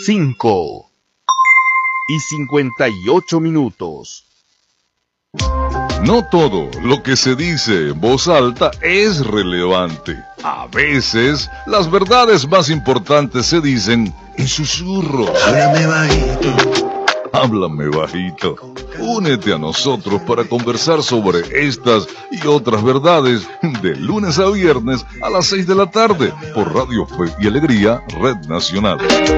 5:58. No todo lo que se dice en voz alta es relevante. A veces, las verdades más importantes se dicen en susurros. Háblame bajito. Háblame bajito. Únete a nosotros para conversar sobre estas y otras verdades de lunes a viernes a las 6 de la tarde por Radio Fe y Alegría, Red Nacional.